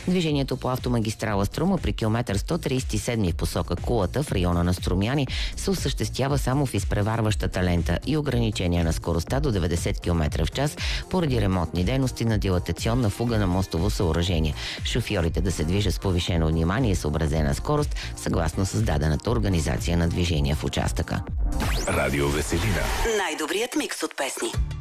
Движението по автомагистрала Струма при километър 137 в посока Кулата в района на Струмяни се осъществява само в изпреварващата лента и ограничение на скоростта до 90 км в час поради ремонтни дейности на дилатационна фуга на мостово съоръжение. Шофьорите да се движат с повишено внимание и съобразена скорост, съгласно създадената организация на движение в участъка. Радио Веселина. Най-добрият микс от песни.